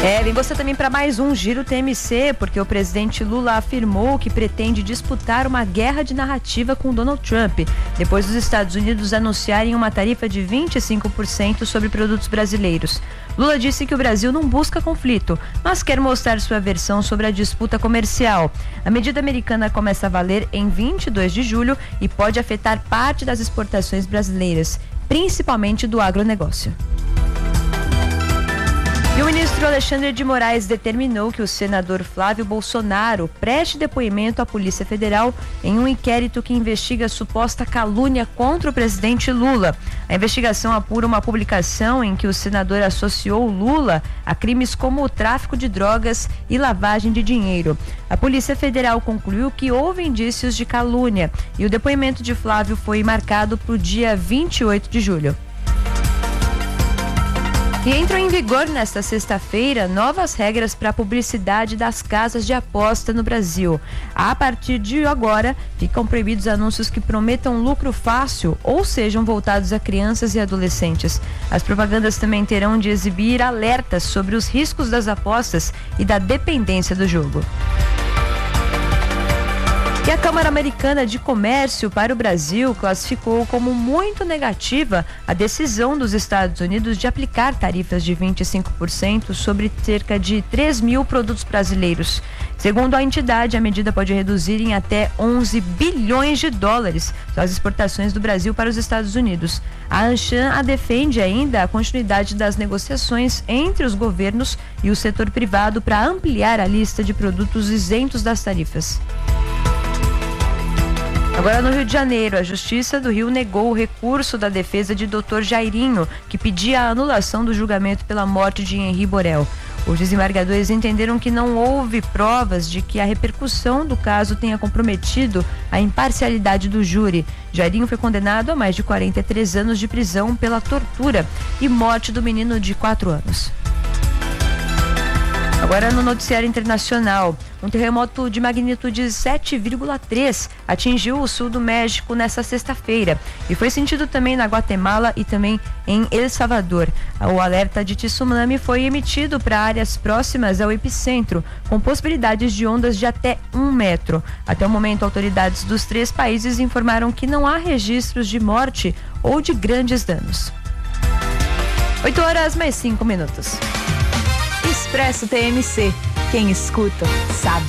Vem você também para mais um Giro TMC, porque o presidente Lula afirmou que pretende disputar uma guerra de narrativa com Donald Trump, depois dos Estados Unidos anunciarem uma tarifa de 25% sobre produtos brasileiros. Lula disse que o Brasil não busca conflito, mas quer mostrar sua versão sobre a disputa comercial. A medida americana começa a valer em 22 de julho e pode afetar parte das exportações brasileiras, principalmente do agronegócio. E o ministro Alexandre de Moraes determinou que o senador Flávio Bolsonaro preste depoimento à Polícia Federal em um inquérito que investiga a suposta calúnia contra o presidente Lula. A investigação apura uma publicação em que o senador associou Lula a crimes como o tráfico de drogas e lavagem de dinheiro. A Polícia Federal concluiu que houve indícios de calúnia e o depoimento de Flávio foi marcado para o dia 28 de julho. E entram em vigor nesta sexta-feira novas regras para a publicidade das casas de aposta no Brasil. A partir de agora, ficam proibidos anúncios que prometam lucro fácil ou sejam voltados a crianças e adolescentes. As propagandas também terão de exibir alertas sobre os riscos das apostas e da dependência do jogo. E a Câmara Americana de Comércio para o Brasil classificou como muito negativa a decisão dos Estados Unidos de aplicar tarifas de 25% sobre cerca de 3 mil produtos brasileiros. Segundo a entidade, a medida pode reduzir em até 11 bilhões de dólares as exportações do Brasil para os Estados Unidos. A Anshan defende ainda a continuidade das negociações entre os governos e o setor privado para ampliar a lista de produtos isentos das tarifas. Agora no Rio de Janeiro, a Justiça do Rio negou o recurso da defesa de Dr. Jairinho, que pedia a anulação do julgamento pela morte de Henri Borel. Os desembargadores entenderam que não houve provas de que a repercussão do caso tenha comprometido a imparcialidade do júri. Jairinho foi condenado a mais de 43 anos de prisão pela tortura e morte do menino de 4 anos. Agora no noticiário internacional, um terremoto de magnitude 7,3 atingiu o sul do México nesta sexta-feira e foi sentido também na Guatemala e também em El Salvador. O alerta de tsunami foi emitido para áreas próximas ao epicentro, com possibilidades de ondas de até 1 metro. Até o momento, autoridades dos 3 países informaram que não há registros de morte ou de grandes danos. 8h mais 5 minutos. Expresso TMC. Quem escuta, sabe.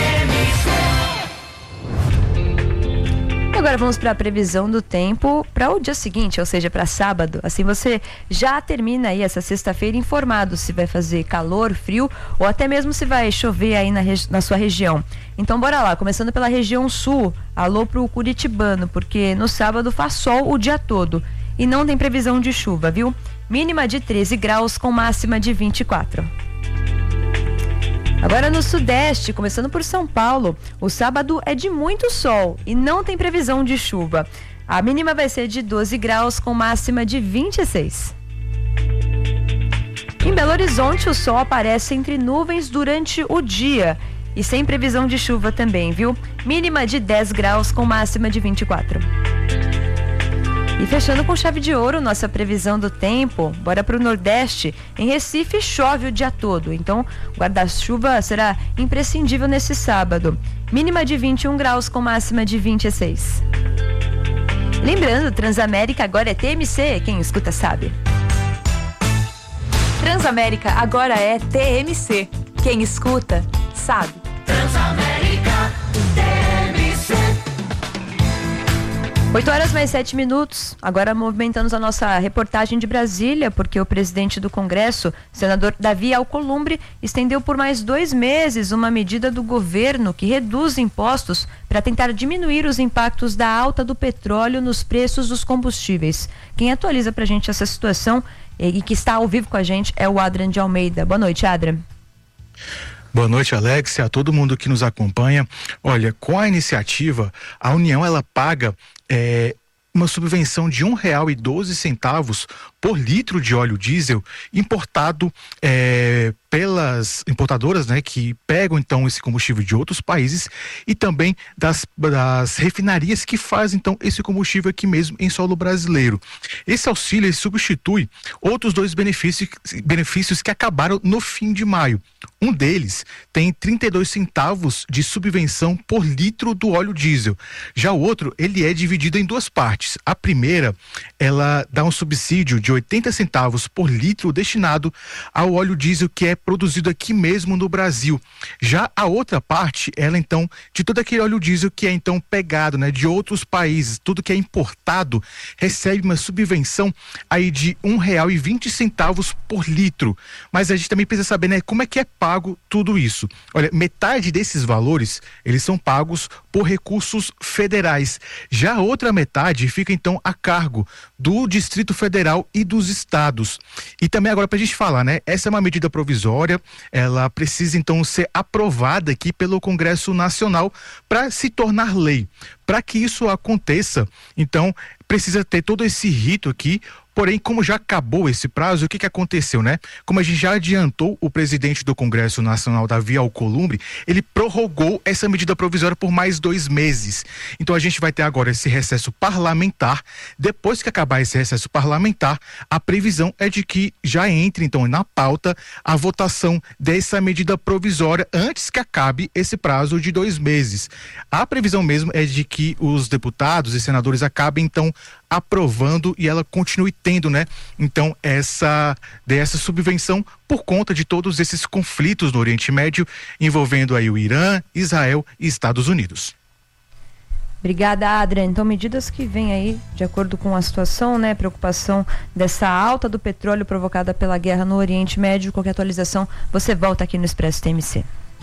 Agora vamos para a previsão do tempo para o dia seguinte, ou seja, para sábado. Assim você já termina aí essa sexta-feira informado se vai fazer calor, frio ou até mesmo se vai chover aí na sua região. Então bora lá, começando pela região sul. Alô pro curitibano, porque no sábado faz sol o dia todo e não tem previsão de chuva, viu? Mínima de 13 graus com máxima de 24. Agora no sudeste, começando por São Paulo, o sábado é de muito sol e não tem previsão de chuva. A mínima vai ser de 12 graus com máxima de 26. Em Belo Horizonte, o sol aparece entre nuvens durante o dia e sem previsão de chuva também, viu? Mínima de 10 graus com máxima de 24. E fechando com chave de ouro nossa previsão do tempo, bora para o Nordeste. Em Recife chove o dia todo, então guarda-chuva será imprescindível nesse sábado. Mínima de 21 graus com máxima de 26. Lembrando, Transamérica agora é TMC, quem escuta sabe. Transamérica agora é TMC, quem escuta sabe. Transamérica TMC. 8h mais 7 minutos. Agora movimentamos a nossa reportagem de Brasília, porque o presidente do Congresso, senador Davi Alcolumbre, estendeu por mais 2 meses uma medida do governo que reduz impostos para tentar diminuir os impactos da alta do petróleo nos preços dos combustíveis. Quem atualiza para a gente essa situação e que está ao vivo com a gente é o Adrian de Almeida. Boa noite, Adrian. Boa noite, Alexia, a todo mundo que nos acompanha. Olha, com a iniciativa, a União ela paga uma subvenção de R$1,12 por litro de óleo diesel importado pelas importadoras, né, que pegam então esse combustível de outros países e também das refinarias que fazem então esse combustível aqui mesmo em solo brasileiro. Esse auxílio substitui outros dois benefícios que acabaram no fim de maio. Um deles tem 32 centavos de subvenção por litro do óleo diesel. Já o outro, ele é dividido em duas partes. A primeira, ela dá um subsídio de 80 centavos por litro destinado ao óleo diesel que é produzido aqui mesmo no Brasil. Já a outra parte, ela então, de todo aquele óleo diesel que é então pegado, né, de outros países, tudo que é importado, recebe uma subvenção aí de R$1,20 por litro. Mas a gente também precisa saber, né, como é que é pago tudo isso. Olha, metade desses valores, eles são pagos por recursos federais. Já a outra metade fica então a cargo do Distrito Federal e dos estados. E também agora pra gente falar, né, essa é uma medida provisória, ela precisa então ser aprovada aqui pelo Congresso Nacional para se tornar lei. Para que isso aconteça, então, precisa ter todo esse rito aqui. Porém, como já acabou esse prazo, o que aconteceu, né? Como a gente já adiantou, o presidente do Congresso Nacional, Davi Alcolumbre, ele prorrogou essa medida provisória por mais 2 meses. Então a gente vai ter agora esse recesso parlamentar. Depois que acabar esse recesso parlamentar, a previsão é de que já entre então na pauta a votação dessa medida provisória antes que acabe esse prazo de 2 meses. A previsão mesmo é de que os deputados e senadores acabem então aprovando e ela continue tendo, né, então dessa subvenção por conta de todos esses conflitos no Oriente Médio envolvendo aí o Irã, Israel e Estados Unidos. Obrigada, Adriana. Então, medidas que vêm aí de acordo com a situação, né, preocupação dessa alta do petróleo provocada pela guerra no Oriente Médio. Qualquer atualização, você volta aqui no Expresso TMC.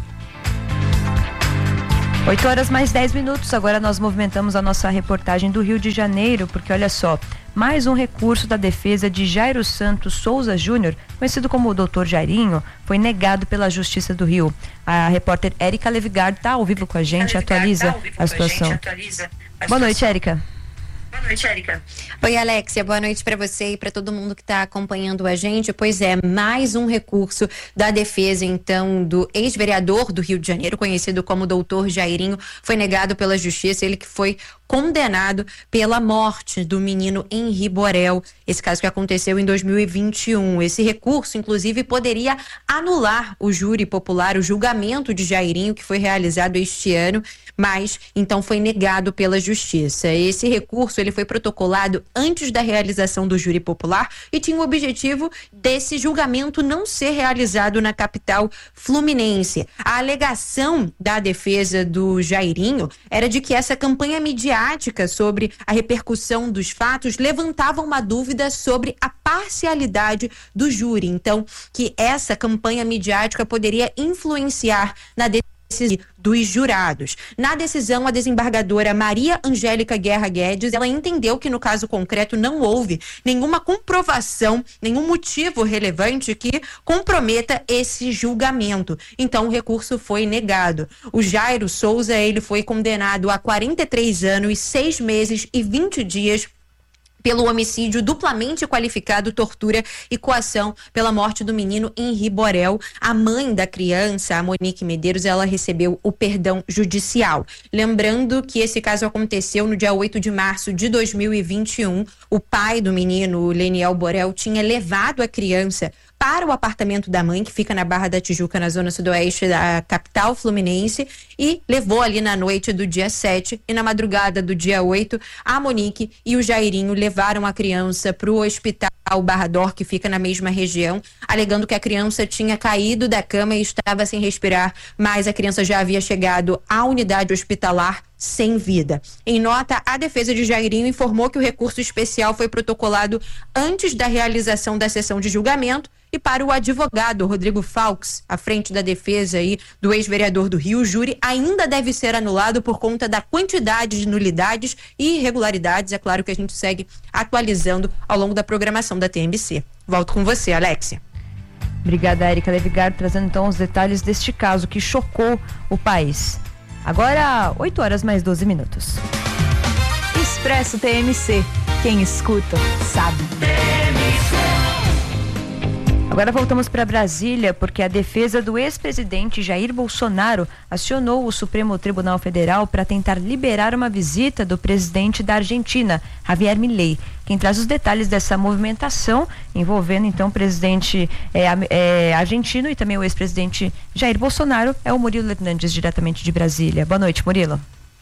8h mais 10. Agora nós movimentamos a nossa reportagem do Rio de Janeiro, porque olha só, mais um recurso da defesa de Jairo Santos Souza Júnior, conhecido como o Dr. Jairinho, foi negado pela Justiça do Rio. A repórter Érica Levigard está ao vivo com a gente, atualiza a situação. Boa noite, Érica. Boa noite, Érica. Oi, Alexia, boa noite para você e para todo mundo que está acompanhando a gente. Pois é, mais um recurso da defesa, então, do ex-vereador do Rio de Janeiro, conhecido como Doutor Jairinho, foi negado pela Justiça, ele que foi condenado pela morte do menino Henri Borel, esse caso que aconteceu em 2021. Esse recurso, inclusive, poderia anular o júri popular, o julgamento de Jairinho, que foi realizado este ano, mas então foi negado pela Justiça. Esse recurso, ele foi protocolado antes da realização do júri popular e tinha o objetivo desse julgamento não ser realizado na capital fluminense. A alegação da defesa do Jairinho era de que essa campanha midiática sobre a repercussão dos fatos levantava uma dúvida sobre a parcialidade do júri. Então, que essa campanha midiática poderia influenciar na decisão dos jurados. Na decisão, a desembargadora Maria Angélica Guerra Guedes, ela entendeu que no caso concreto não houve nenhuma comprovação, nenhum motivo relevante que comprometa esse julgamento. Então, o recurso foi negado. O Jairo Souza, ele foi condenado a 43 anos, 6 meses e 20 dias pelo homicídio duplamente qualificado, tortura e coação pela morte do menino Henri Borel. A mãe da criança, a Monique Medeiros, ela recebeu o perdão judicial. Lembrando que esse caso aconteceu no dia 8 de março de 2021. O pai do menino, o Leniel Borel, tinha levado a criança para o apartamento da mãe, que fica na Barra da Tijuca, na zona sudoeste da capital fluminense, e levou ali na noite do dia 7 e na madrugada do dia 8, a Monique e o Jairinho levaram a criança para o hospital Barra d'Or, que fica na mesma região, alegando que a criança tinha caído da cama e estava sem respirar, mas a criança já havia chegado à unidade hospitalar sem vida. Em nota, a defesa de Jairinho informou que o recurso especial foi protocolado antes da realização da sessão de julgamento. E para o advogado Rodrigo Faux, à frente da defesa aí do ex-vereador do Rio, o júri ainda deve ser anulado por conta da quantidade de nulidades e irregularidades. É claro que a gente segue atualizando ao longo da programação da TMC. Volto com você, Alexia. Obrigada, Érica Levigard, trazendo então os detalhes deste caso que chocou o país. Agora, 8h mais 12. Expresso TMC. Quem escuta, sabe. Agora voltamos para Brasília, porque a defesa do ex-presidente Jair Bolsonaro acionou o Supremo Tribunal Federal para tentar liberar uma visita do presidente da Argentina, Javier Milei. Quem traz os detalhes dessa movimentação, envolvendo então o presidente argentino e também o ex-presidente Jair Bolsonaro, é o Murilo Hernandes, diretamente de Brasília. Boa noite, Murilo.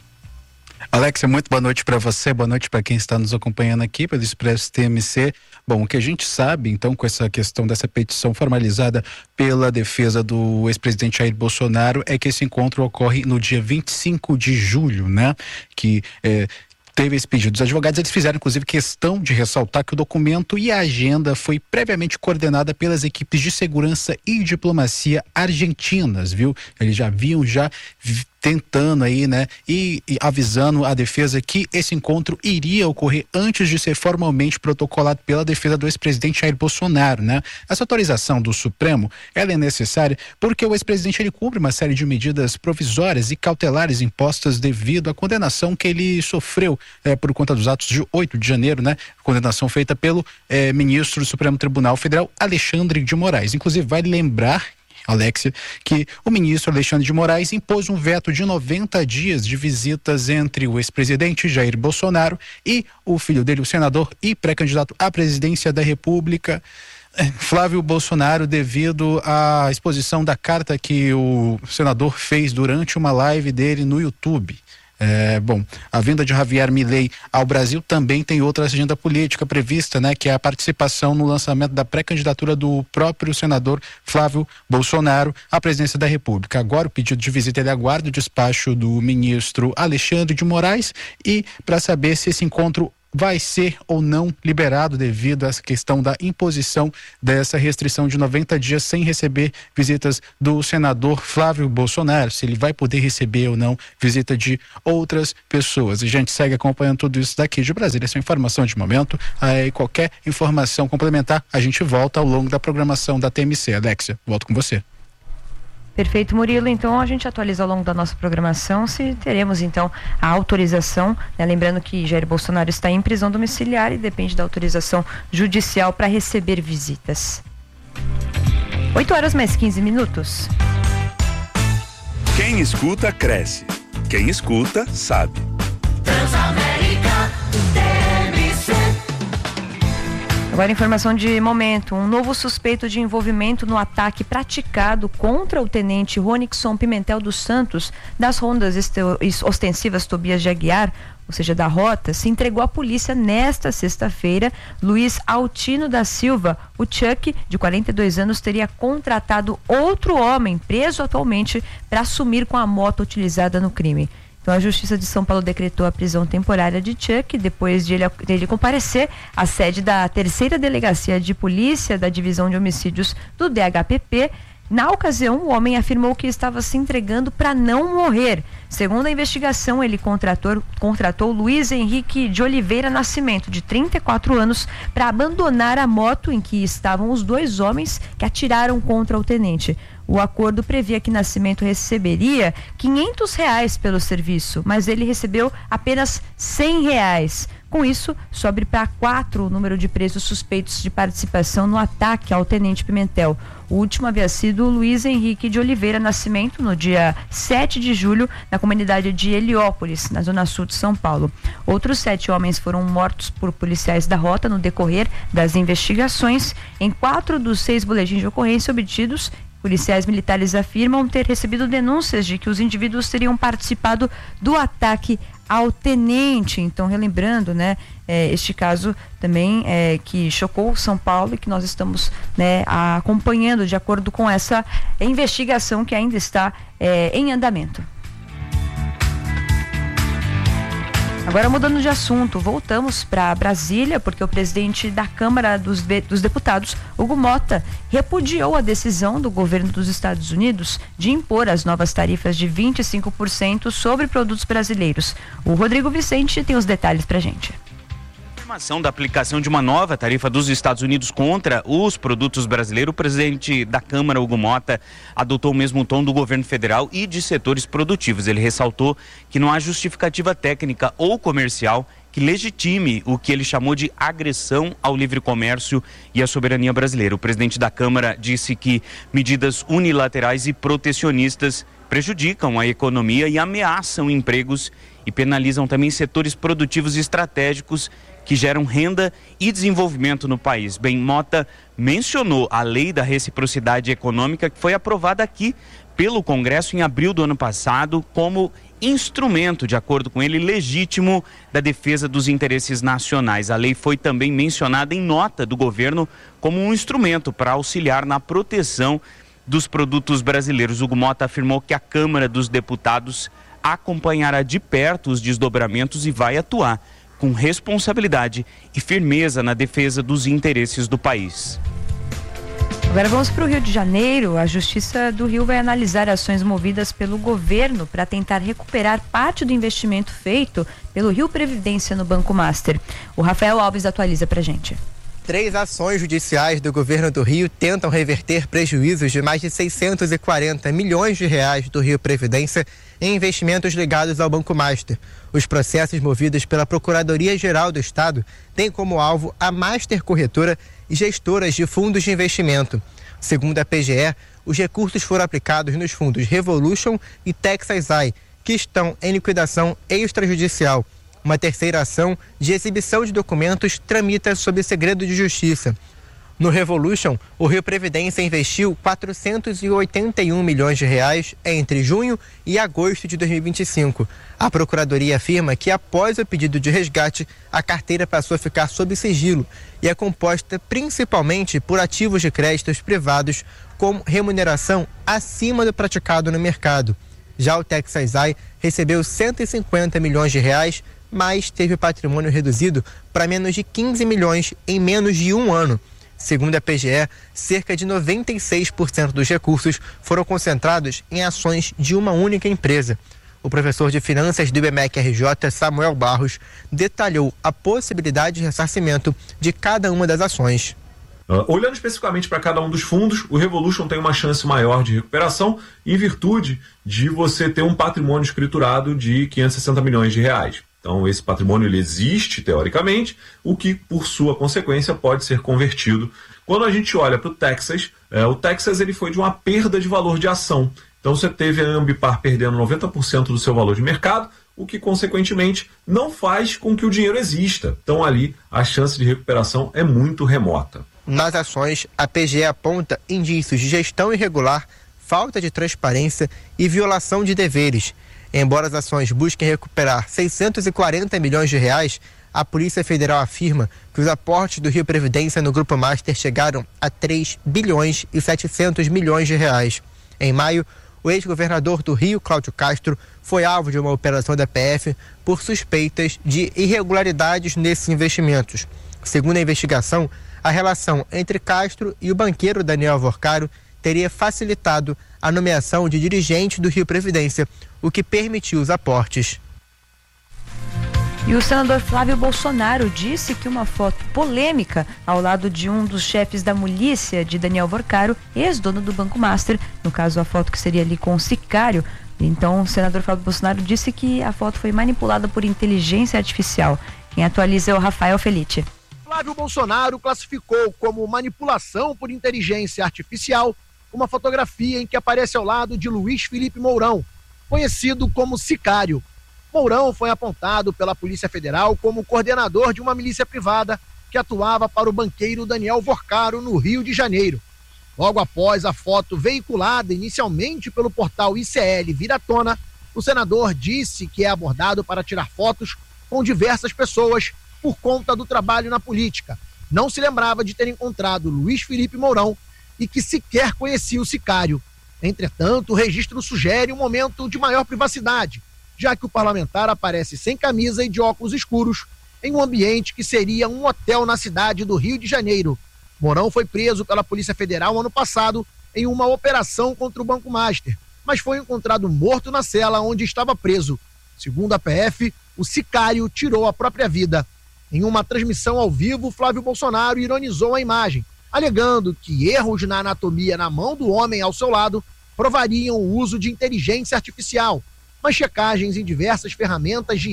Alexia, muito boa noite para você, boa noite para quem está nos acompanhando aqui pelo Expresso TMC. Bom, o que a gente sabe, então, com essa questão dessa petição formalizada pela defesa do ex-presidente Jair Bolsonaro, é que esse encontro ocorre no dia 25 de julho, né? Que teve esse pedido. Os advogados, eles fizeram, inclusive, questão de ressaltar que o documento e a agenda foi previamente coordenada pelas equipes de segurança e diplomacia argentinas, viu? Eles já vinham tentando aí, né, e avisando a defesa que esse encontro iria ocorrer antes de ser formalmente protocolado pela defesa do ex-presidente Jair Bolsonaro, né? Essa autorização do Supremo, ela é necessária porque o ex-presidente, ele cumpre uma série de medidas provisórias e cautelares impostas devido à condenação que ele sofreu por conta dos atos de 8 de janeiro, né? Condenação feita pelo ministro do Supremo Tribunal Federal, Alexandre de Moraes. Inclusive, vai lembrar, Alexia, que o ministro Alexandre de Moraes impôs um veto de 90 dias de visitas entre o ex-presidente Jair Bolsonaro e o filho dele, o senador e pré-candidato à presidência da República, Flávio Bolsonaro, devido à exposição da carta que o senador fez durante uma live dele no YouTube. Bom, a vinda de Javier Milei ao Brasil também tem outra agenda política prevista, né? Que é a participação no lançamento da pré-candidatura do próprio senador Flávio Bolsonaro à presidência da República. Agora o pedido de visita, ele aguarda o despacho do ministro Alexandre de Moraes e para saber se esse encontro vai ser ou não liberado devido a essa questão da imposição dessa restrição de 90 dias sem receber visitas do senador Flávio Bolsonaro, se ele vai poder receber ou não visita de outras pessoas. E a gente segue acompanhando tudo isso daqui de Brasília. Essa é a informação de momento. Aí qualquer informação complementar, a gente volta ao longo da programação da TMC. Alexia, volto com você. Perfeito, Murilo. Então a gente atualiza ao longo da nossa programação se teremos então a autorização, né? Lembrando que Jair Bolsonaro está em prisão domiciliar e depende da autorização judicial para receber visitas. 8h mais 15. Quem escuta, cresce. Quem escuta, sabe. Transamérica TMC. Agora, informação de momento. Um novo suspeito de envolvimento no ataque praticado contra o tenente Ronixon Pimentel dos Santos das rondas ostensivas Tobias de Aguiar, ou seja, da Rota, se entregou à polícia nesta sexta-feira. Luiz Altino da Silva, o Chuck, de 42 anos, teria contratado outro homem, preso atualmente, para assumir com a moto utilizada no crime. Então, a Justiça de São Paulo decretou a prisão temporária de Chuck, depois de ele comparecer à sede da 3ª Delegacia de Polícia da Divisão de Homicídios do DHPP. Na ocasião, o homem afirmou que estava se entregando para não morrer. Segundo a investigação, ele contratou Luiz Henrique de Oliveira Nascimento, de 34 anos, para abandonar a moto em que estavam os dois homens que atiraram contra o tenente. O acordo previa que Nascimento receberia R$500 pelo serviço, mas ele recebeu apenas R$100. Com isso, sobe para 4 o número de presos suspeitos de participação no ataque ao tenente Pimentel. O último havia sido Luiz Henrique de Oliveira Nascimento, no dia 7 de julho, na comunidade de Heliópolis, na zona sul de São Paulo. Outros 7 homens foram mortos por policiais da Rota no decorrer das investigações. Em 4 dos 6 boletins de ocorrência obtidos, policiais militares afirmam ter recebido denúncias de que os indivíduos teriam participado do ataque ao tenente. Então, relembrando, né, este caso também que chocou São Paulo e que nós estamos, né, acompanhando de acordo com essa investigação que ainda está em andamento. Agora, mudando de assunto, voltamos para Brasília, porque o presidente da Câmara dos Deputados, Hugo Mota, repudiou a decisão do governo dos Estados Unidos de impor as novas tarifas de 25% sobre produtos brasileiros. O Rodrigo Vicente tem os detalhes para a gente. A confirmação da aplicação de uma nova tarifa dos Estados Unidos contra os produtos brasileiros, o presidente da Câmara, Hugo Mota, adotou o mesmo tom do governo federal e de setores produtivos. Ele ressaltou que não há justificativa técnica ou comercial que legitime o que ele chamou de agressão ao livre comércio e à soberania brasileira. O presidente da Câmara disse que medidas unilaterais e protecionistas prejudicam a economia e ameaçam empregos e penalizam também setores produtivos estratégicos que geram renda e desenvolvimento no país. Bem, Mota mencionou a lei da reciprocidade econômica que foi aprovada aqui pelo Congresso em abril do ano passado como instrumento, de acordo com ele, legítimo da defesa dos interesses nacionais. A lei foi também mencionada em nota do governo como um instrumento para auxiliar na proteção dos produtos brasileiros. Hugo Mota afirmou que a Câmara dos Deputados acompanhará de perto os desdobramentos e vai atuar com responsabilidade e firmeza na defesa dos interesses do país. Agora vamos para o Rio de Janeiro. A Justiça do Rio vai analisar ações movidas pelo governo para tentar recuperar parte do investimento feito pelo Rio Previdência no Banco Master. O Rafael Alves atualiza para a gente. 3 ações judiciais do governo do Rio tentam reverter prejuízos de mais de 640 milhões de reais do Rio Previdência em investimentos ligados ao Banco Master. Os processos movidos pela Procuradoria-Geral do Estado têm como alvo a Master Corretora e gestoras de fundos de investimento. Segundo a PGE, os recursos foram aplicados nos fundos Revolution e Texas Eye, que estão em liquidação extrajudicial. Uma terceira ação de exibição de documentos tramita sob segredo de justiça. No Revolution, o Rio Previdência investiu 481 milhões de reais entre junho e agosto de 2025. A Procuradoria afirma que, após o pedido de resgate, a carteira passou a ficar sob sigilo e é composta principalmente por ativos de créditos privados com remuneração acima do praticado no mercado. Já o Texas Eye recebeu 150 milhões de reais, mas teve o patrimônio reduzido para menos de 15 milhões em menos de um ano. Segundo a PGE, cerca de 96% dos recursos foram concentrados em ações de uma única empresa. O professor de finanças do IBMEC-RJ, Samuel Barros, detalhou a possibilidade de ressarcimento de cada uma das ações. Olhando especificamente para cada um dos fundos, o Revolution tem uma chance maior de recuperação em virtude de você ter um patrimônio escriturado de 560 milhões de reais. Então, esse patrimônio ele existe, teoricamente, o que, por sua consequência, pode ser convertido. Quando a gente olha para o Texas ele foi de uma perda de valor de ação. Então, você teve a Ambipar perdendo 90% do seu valor de mercado, o que, consequentemente, não faz com que o dinheiro exista. Então, ali, a chance de recuperação é muito remota. Nas ações, a PGE aponta indícios de gestão irregular, falta de transparência e violação de deveres. Embora as ações busquem recuperar 640 milhões de reais, a Polícia Federal afirma que os aportes do Rio Previdência no Grupo Master chegaram a 3 bilhões e 700 milhões de reais. Em maio, o ex-governador do Rio, Cláudio Castro, foi alvo de uma operação da PF por suspeitas de irregularidades nesses investimentos. Segundo a investigação, a relação entre Castro e o banqueiro Daniel Vorcaro teria facilitado a nomeação de dirigente do Rio Previdência, o que permitiu os aportes. E o senador Flávio Bolsonaro disse que uma foto polêmica ao lado de um dos chefes da milícia de Daniel Vorcaro, ex-dono do Banco Master, no caso a foto que seria ali com o sicário. Então o senador Flávio Bolsonaro disse que a foto foi manipulada por inteligência artificial. Quem atualiza é o Rafael Felite. Flávio Bolsonaro classificou como manipulação por inteligência artificial uma fotografia em que aparece ao lado de Luiz Felipe Mourão, conhecido como Sicário. Mourão foi apontado pela Polícia Federal como coordenador de uma milícia privada que atuava para o banqueiro Daniel Vorcaro no Rio de Janeiro. Logo após a foto veiculada inicialmente pelo portal ICL vir à tona, o senador disse que é abordado para tirar fotos com diversas pessoas por conta do trabalho na política. Não se lembrava de ter encontrado Luiz Felipe Mourão e que sequer conhecia o Sicário. Entretanto, o registro sugere um momento de maior privacidade, já que o parlamentar aparece sem camisa e de óculos escuros em um ambiente que seria um hotel na cidade do Rio de Janeiro. Mourão foi preso pela Polícia Federal ano passado em uma operação contra o Banco Master, mas foi encontrado morto na cela onde estava preso. Segundo a PF, o Sicário tirou a própria vida. Em uma transmissão ao vivo, Flávio Bolsonaro ironizou a imagem, alegando que erros na anatomia na mão do homem ao seu lado provariam o uso de inteligência artificial, mas checagens em diversas ferramentas de IA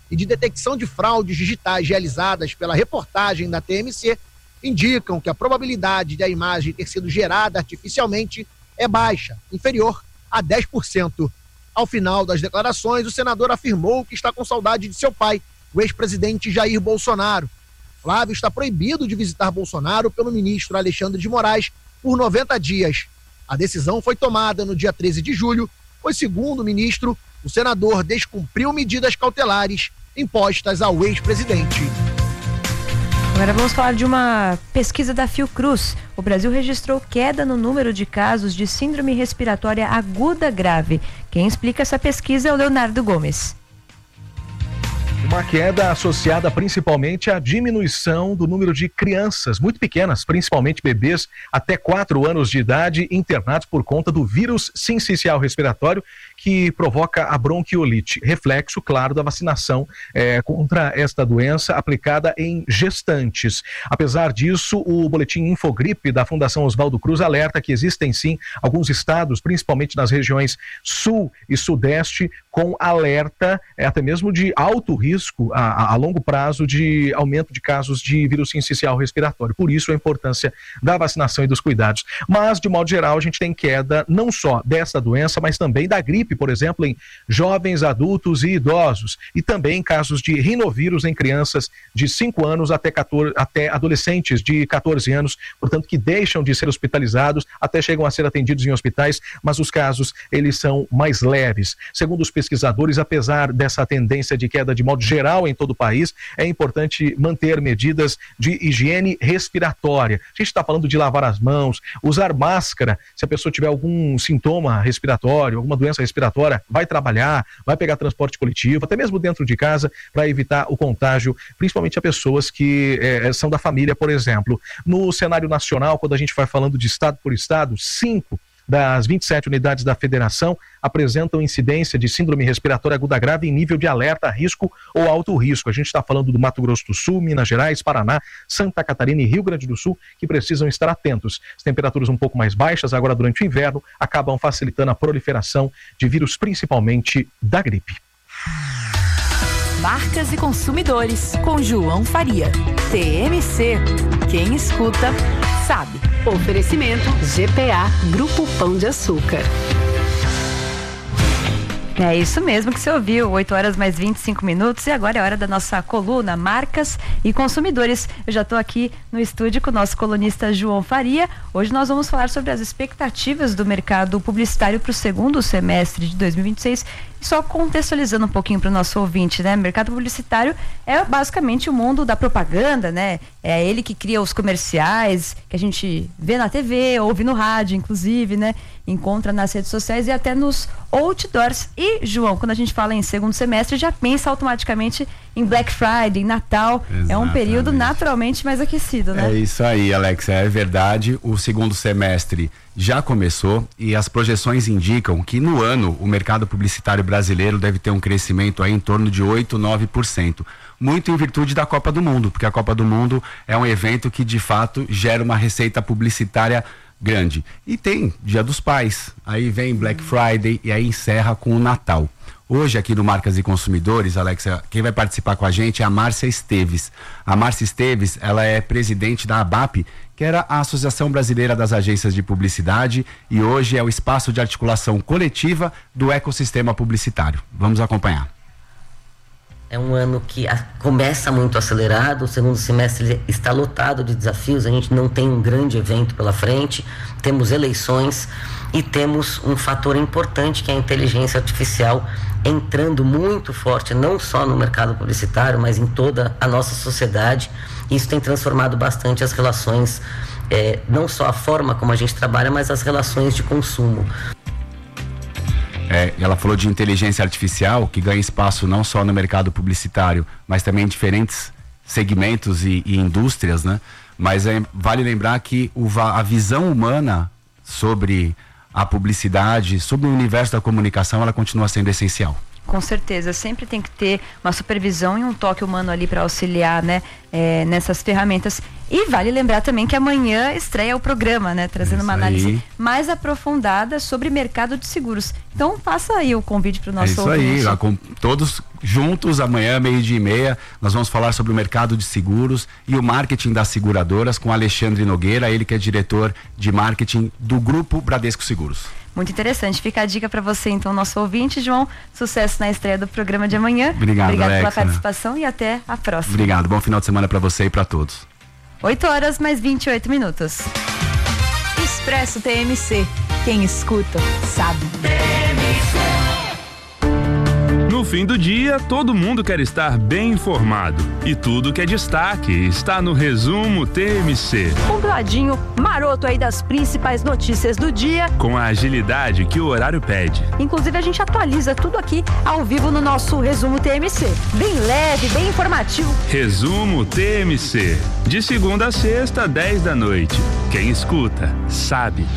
e de detecção de fraudes digitais realizadas pela reportagem da TMC indicam que a probabilidade de a imagem ter sido gerada artificialmente é baixa, inferior a 10%. Ao final das declarações, o senador afirmou que está com saudade de seu pai, o ex-presidente Jair Bolsonaro. Flávio está proibido de visitar Bolsonaro pelo ministro Alexandre de Moraes por 90 dias. A decisão foi tomada no dia 13 de julho, pois, segundo o ministro, o senador descumpriu medidas cautelares impostas ao ex-presidente. Agora vamos falar de uma pesquisa da Fiocruz. O Brasil registrou queda no número de casos de síndrome respiratória aguda grave. Quem explica essa pesquisa é o Leonardo Gomes. Uma queda associada principalmente à diminuição do número de crianças muito pequenas, principalmente bebês até 4 anos de idade, internados por conta do vírus sincicial respiratório que provoca a bronquiolite, reflexo, claro, da vacinação contra esta doença aplicada em gestantes. Apesar disso, o boletim Infogripe da Fundação Oswaldo Cruz alerta que existem sim alguns estados, principalmente nas regiões sul e sudeste, com alerta até mesmo de alto risco a longo prazo de aumento de casos de vírus sincicial respiratório. Por isso a importância da vacinação e dos cuidados. Mas, de modo geral, a gente tem queda não só dessa doença, mas também da gripe, por exemplo, em jovens, adultos e idosos. E também casos de rinovírus em crianças de 5 anos até adolescentes de 14 anos, portanto, que deixam de ser hospitalizados, até chegam a ser atendidos em hospitais, mas os casos, eles são mais leves. Segundo os pesquisadores, apesar dessa tendência de queda de modo geral em todo o país, é importante manter medidas de higiene respiratória. A gente está falando de lavar as mãos, usar máscara, se a pessoa tiver algum sintoma respiratório, alguma doença respiratória, vai trabalhar, vai pegar transporte coletivo, até mesmo dentro de casa, para evitar o contágio, principalmente a pessoas que são da família, por exemplo. No cenário nacional, quando a gente vai falando de estado por estado, 5 das 27 unidades da federação apresentam incidência de síndrome respiratória aguda grave em nível de alerta, risco ou alto risco. A gente está falando do Mato Grosso do Sul, Minas Gerais, Paraná, Santa Catarina e Rio Grande do Sul, que precisam estar atentos. As temperaturas um pouco mais baixas agora durante o inverno acabam facilitando a proliferação de vírus, principalmente da gripe. Marcas e consumidores, com João Faria. TMC. Quem escuta, sabe. Oferecimento GPA, Grupo Pão de Açúcar. É isso mesmo que você ouviu, 8 horas mais 25 minutos e agora é hora da nossa coluna Marcas e Consumidores. Eu já estou aqui no estúdio com o nosso colunista João Faria. Hoje nós vamos falar sobre as expectativas do mercado publicitário para o segundo semestre de 2026. E só contextualizando um pouquinho para o nosso ouvinte, né? Mercado publicitário é basicamente o mundo da propaganda, né? É ele que cria os comerciais que a gente vê na TV, ouve no rádio, inclusive, né? Encontra nas redes sociais e até nos outdoors. E, João, quando a gente fala em segundo semestre, já pensa automaticamente em Black Friday, Natal. Exatamente. É um período naturalmente mais aquecido, né? É isso aí, Alex, é verdade. O segundo semestre já começou e as projeções indicam que no ano o mercado publicitário brasileiro deve ter um crescimento aí em torno de 8-9%. Muito em virtude da Copa do Mundo, porque a Copa do Mundo é um evento que de fato gera uma receita publicitária grande. E tem Dia dos Pais, aí vem Black Friday e aí encerra com o Natal. Hoje aqui no Marcas e Consumidores, Alexa, quem vai participar com a gente é a Márcia Esteves. A Márcia Esteves, ela é presidente da ABAP, que era a Associação Brasileira das Agências de Publicidade, e hoje é o espaço de articulação coletiva do ecossistema publicitário. Vamos acompanhar. É um ano que começa muito acelerado, o segundo semestre está lotado de desafios, a gente não tem um grande evento pela frente, temos eleições e temos um fator importante que é a inteligência artificial entrando muito forte, não só no mercado publicitário, mas em toda a nossa sociedade. Isso tem transformado bastante as relações, não só a forma como a gente trabalha, mas as relações de consumo. Ela falou de inteligência artificial, que ganha espaço não só no mercado publicitário, mas também em diferentes segmentos e indústrias, né? Mas vale lembrar que a visão humana sobre a publicidade, sobre o universo da comunicação, ela continua sendo essencial. Com certeza, sempre tem que ter uma supervisão e um toque humano ali para auxiliar, né, nessas ferramentas. E vale lembrar também que amanhã estreia o programa, né, trazendo uma análise mais aprofundada sobre mercado de seguros. Então faça aí o convite para o nosso ouvinte. É isso aí, com todos juntos amanhã, 12:30, nós vamos falar sobre o mercado de seguros e o marketing das seguradoras com Alexandre Nogueira, ele que é diretor de marketing do Grupo Bradesco Seguros. Muito interessante. Fica a dica para você, então, nosso ouvinte, João. Sucesso na estreia do programa de amanhã. Obrigado pela participação e até a próxima. Obrigado. Bom final de semana para você e para todos. 8h mais 28 minutos. Expresso TMC. Quem escuta, sabe. No fim do dia, todo mundo quer estar bem informado. E tudo que é destaque está no Resumo TMC. Compladinho, maroto aí das principais notícias do dia. Com a agilidade que o horário pede. Inclusive, a gente atualiza tudo aqui ao vivo no nosso Resumo TMC. Bem leve, bem informativo. Resumo TMC. De segunda a sexta, 10 da noite. Quem escuta, sabe.